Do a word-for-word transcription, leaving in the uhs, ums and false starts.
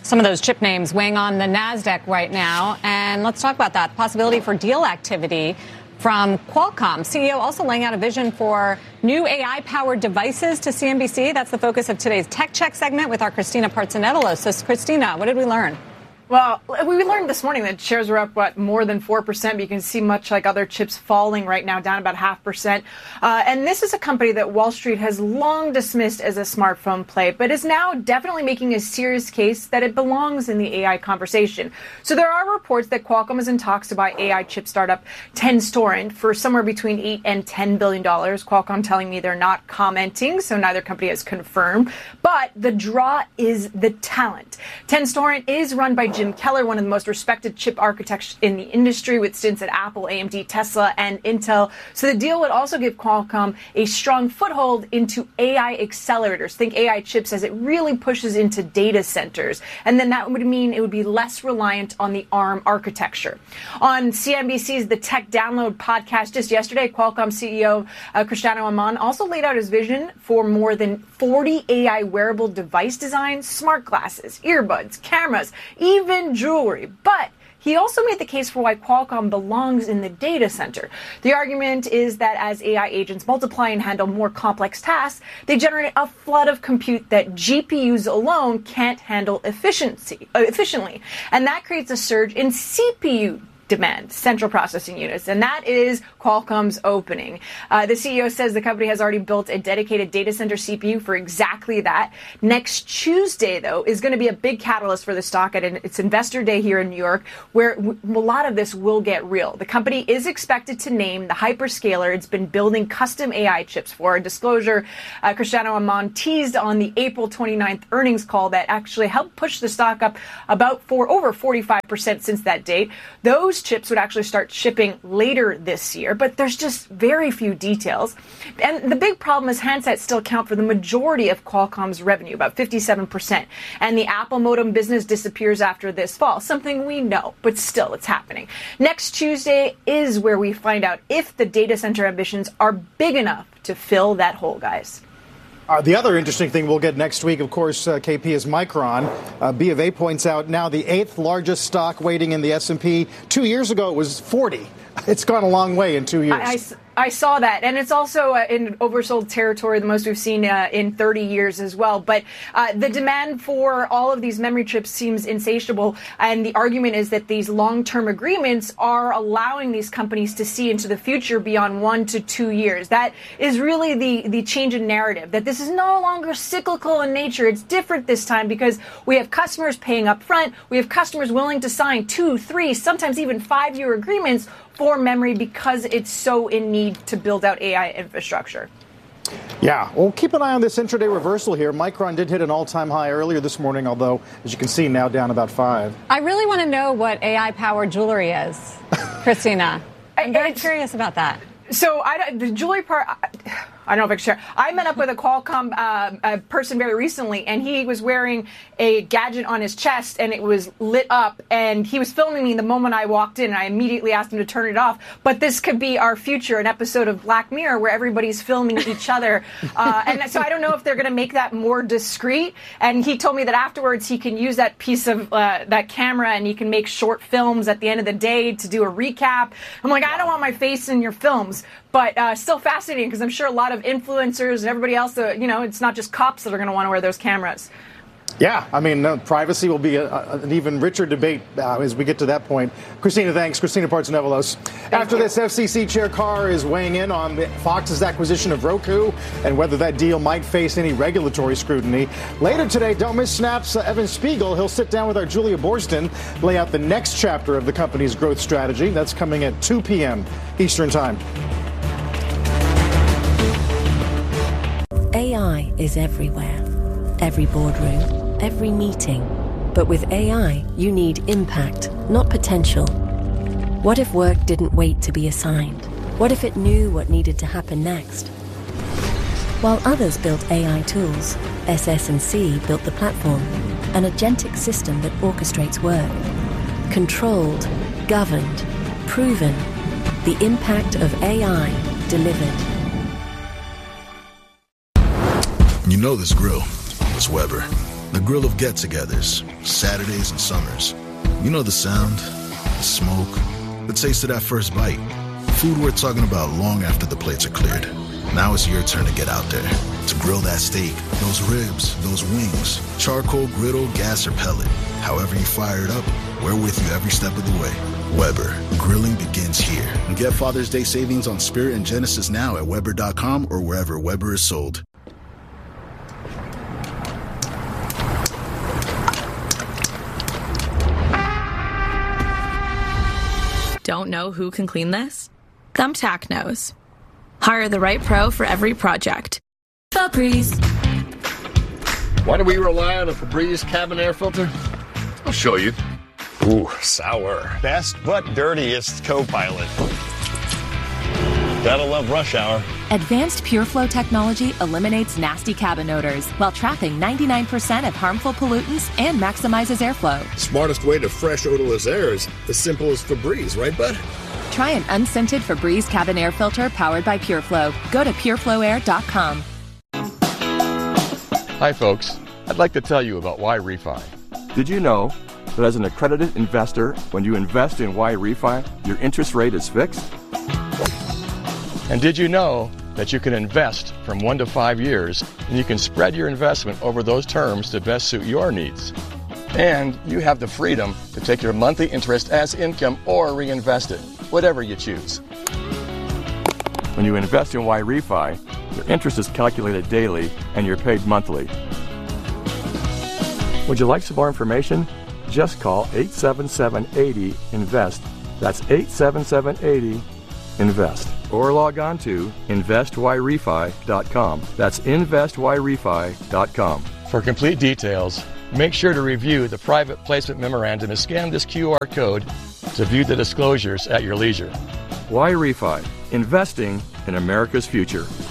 Some of those chip names weighing on the NASDAQ right now. And let's talk about that. Possibility for deal activity from Qualcomm. C E O also laying out a vision for new A I-powered devices to C N B C. That's the focus of today's Tech Check segment with our Christina Partsinevelos. So, Christina, what did we learn? Well, we learned this morning that shares were up, what, more than four percent, but you can see much like other chips falling right now, down about half percent. Uh, and this is a company that Wall Street has long dismissed as a smartphone play, but is now definitely making a serious case that it belongs in the A I conversation. So there are reports that Qualcomm is in talks to buy A I chip startup Tenstorrent for somewhere between eight and ten billion dollars. Qualcomm telling me they're not commenting, so neither company has confirmed. But the draw is the talent. Tenstorrent is run by Jim Keller, one of the most respected chip architects in the industry, with stints at Apple, A M D, Tesla, and Intel. So the deal would also give Qualcomm a strong foothold into A I accelerators. Think A I chips as it really pushes into data centers. And then that would mean it would be less reliant on the ARM architecture. On C N B C's The Tech Download podcast just yesterday, Qualcomm C E O uh, Cristiano Amon also laid out his vision for more than forty A I wearable device designs, smart glasses, earbuds, cameras, even jewelry. But he also made the case for why Qualcomm belongs in the data center. The argument is that as A I agents multiply and handle more complex tasks, they generate a flood of compute that G P Us alone can't handle efficiency, uh, efficiently. And that creates a surge in C P U demand, central processing units, and that is Qualcomm's opening. Uh, the C E O says the company has already built a dedicated data center C P U for exactly that. Next Tuesday, though, is going to be a big catalyst for the stock at an, its investor day here in New York, where w- a lot of this will get real. The company is expected to name the hyperscaler it's been building custom A I chips for. A disclosure uh, Cristiano Amon teased on the April twenty-ninth earnings call that actually helped push the stock up about for over forty-five percent since that date. Those chips would actually start shipping later this year, but there's just very few details. And the big problem is handsets still account for the majority of Qualcomm's revenue, about fifty-seven percent. And the Apple modem business disappears after this fall, something we know, but still it's happening. Next Tuesday is where we find out if the data center ambitions are big enough to fill that hole, guys. Uh, the other interesting thing we'll get next week, of course, uh, K P, is Micron. Uh, B of A points out now the eighth largest stock weighting in the S and P. Two years ago, it was forty. It's gone a long way in two years. I, I, I saw that. And it's also uh, in oversold territory, the most we've seen uh, in thirty years as well. But uh, the demand for all of these memory chips seems insatiable. And the argument is that these long-term agreements are allowing these companies to see into the future beyond one to two years. That is really the, the change in narrative, that this is no longer cyclical in nature. It's different this time because we have customers paying up front. We have customers willing to sign two, three, sometimes even five-year agreements for memory because it's so in need to build out A I infrastructure. Yeah, well, keep an eye on this intraday reversal here. Micron did hit an all-time high earlier this morning, although, as you can see, now down about five. I really want to know what A I-powered jewelry is, Christina. I'm very curious about that. So I, the jewelry part, I, I don't know if I can share. I met up with a Qualcomm uh, a person very recently, and he was wearing a gadget on his chest, and it was lit up, and he was filming me the moment I walked in, and I immediately asked him to turn it off. But this could be our future, an episode of Black Mirror where everybody's filming each other. Uh, and so I don't know if they're going to make that more discreet. And he told me that afterwards he can use that piece of uh, that camera, and he can make short films at the end of the day to do a recap. I'm like, I don't want my face in your films. But uh, still fascinating because I'm sure a lot of influencers and everybody else, uh, you know, it's not just cops that are going to want to wear those cameras. Yeah, I mean, uh, privacy will be a, a, an even richer debate uh, as we get to that point. Christina, thanks. Christina Partsinevelos. After you. this, F C C Chair Carr is weighing in on the Fox's acquisition of Roku and whether that deal might face any regulatory scrutiny. Later today, don't miss Snap's uh, Evan Spiegel. He'll sit down with our Julia Borston, lay out the next chapter of the company's growth strategy. That's coming at two p.m. Eastern Time. A I is everywhere. Every boardroom, every meeting. But with A I, you need impact, not potential. What if work didn't wait to be assigned? What if it knew what needed to happen next? While others built A I tools, S S and C built the platform, an agentic system that orchestrates work. Controlled, governed, proven. The impact of A I delivered. You know this grill, it's Weber. The grill of get-togethers, Saturdays and summers. You know the sound, the smoke, the taste of that first bite. Food we're talking about long after the plates are cleared. Now it's your turn to get out there, to grill that steak, those ribs, those wings, charcoal, griddle, gas, or pellet. However you fire it up, we're with you every step of the way. Weber, grilling begins here. And get Father's Day savings on Spirit and Genesis now at Weber dot com or wherever Weber is sold. Don't know who can clean this? Thumbtack knows. Hire the right pro for every project. Febreze. Why do we rely on a Febreze cabin air filter? I'll show you. Ooh, sour. Best but dirtiest co-pilot. Gotta love rush hour. Advanced PureFlow technology eliminates nasty cabin odors while trapping ninety-nine percent of harmful pollutants and maximizes airflow. Smartest way to fresh odorless air is as simple as Febreze, right, bud? Try an unscented Febreze cabin air filter powered by PureFlow. Go to pure flow air dot com. Hi, folks. I'd like to tell you about Y-Refi. Did you know that as an accredited investor, when you invest in Y-Refi, your interest rate is fixed? And did you know that you can invest from one to five years and you can spread your investment over those terms to best suit your needs? And you have the freedom to take your monthly interest as income or reinvest it, whatever you choose. When you invest in Y-Refi, your interest is calculated daily and you're paid monthly. Would you like some more information? Just call eight seven seven, eight zero, INVEST. That's eight seven seven, eight zero, INVEST. Or log on to invest y refi dot com. That's invest y refi dot com. For complete details, make sure to review the private placement memorandum and scan this Q R code to view the disclosures at your leisure. Y-Refi, investing in America's future.